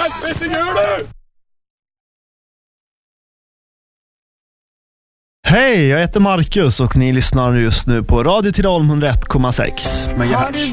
helvete gör du? Hej, jag heter Marcus och ni lyssnar just nu på Radio Tidaholm 101,6 MHz.